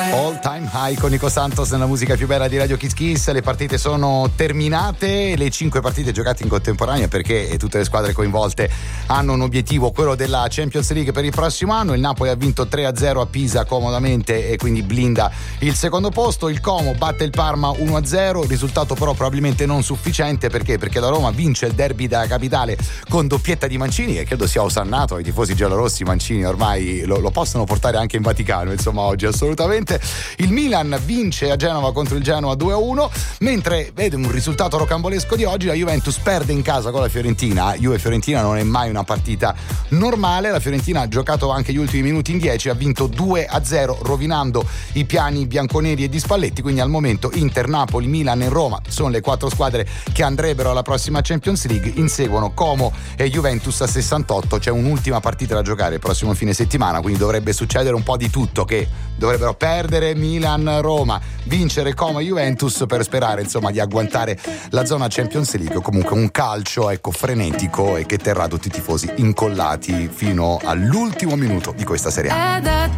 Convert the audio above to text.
All Time High con Nico Santos nella musica più bella di Radio Kiss Kiss. Le partite sono terminate, le 5 partite giocate in contemporanea perché tutte le squadre coinvolte hanno un obiettivo, quello della Champions League per il prossimo anno. Il Napoli ha vinto 3-0 a Pisa comodamente e quindi blinda il secondo posto. Il Como batte il Parma 1-0, risultato però probabilmente non sufficiente perché la Roma vince il derby della capitale con doppietta di Mancini, che credo sia osannato ai tifosi giallorossi. Mancini ormai lo possono portare anche in Vaticano, insomma, oggi assolutamente. Il Milan vince a Genova contro il Genoa 2-1, mentre vede un risultato rocambolesco di oggi. La Juventus perde in casa con la Fiorentina. Juve-Fiorentina non è mai una partita normale. La Fiorentina ha giocato anche gli ultimi minuti in 10, ha vinto 2-0 rovinando i piani bianconeri e di Spalletti. Quindi al momento Inter, Napoli, Milan e Roma sono le 4 squadre che andrebbero alla prossima Champions League. Inseguono Como e Juventus a 68. C'è un'ultima partita da giocare il prossimo fine settimana, quindi dovrebbe succedere un po' di tutto, che dovrebbero perdere Milan, Roma, vincere Como e Juventus per sperare insomma di agguantare la zona Champions League. Comunque un calcio frenetico e che terrà tutti i tifosi incollati fino all'ultimo minuto di questa Serie A. È da